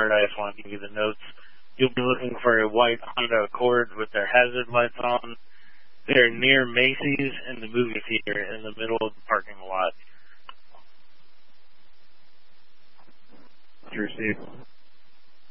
smart, I just want to give you the notes. You'll be looking for a white Honda Accord with their hazard lights on. They're near Macy's in the movie theater in the middle of the parking lot. Sure, Steve.